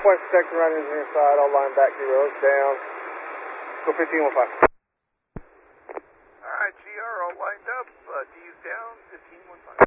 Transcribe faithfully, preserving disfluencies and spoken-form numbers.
point protection right engineer side, all line back zero, down. Go fifteen one five. Alright, G R, all lined up. Uh, D's down, fifteen one five.